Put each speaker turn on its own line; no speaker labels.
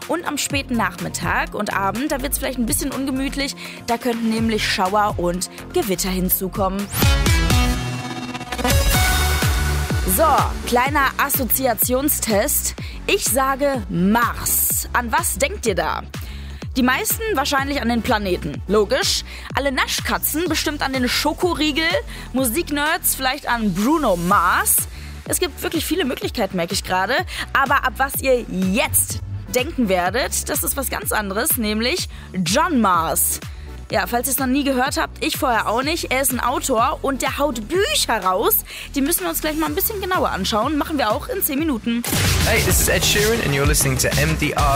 Und am späten Nachmittag und Abend, da wird es vielleicht ein bisschen ungemütlich. Da könnten nämlich Schauer und Gewitter hinzukommen. So, kleiner Assoziationstest. Ich sage Mars. An was denkt ihr da? Die meisten wahrscheinlich an den Planeten. Logisch. Alle Naschkatzen bestimmt an den Schokoriegel. Musiknerds vielleicht an Bruno Mars. Es gibt wirklich viele Möglichkeiten, merke ich gerade. Aber ab was ihr jetzt denken werdet, das ist was ganz anderes, nämlich John Mars. Ja, falls ihr es noch nie gehört habt, ich vorher auch nicht. Er ist ein Autor und der haut Bücher raus. Die müssen wir uns gleich mal ein bisschen genauer anschauen. Machen wir auch in 10 Minuten.
Hey, this is Ed Sheeran and you're listening to MDR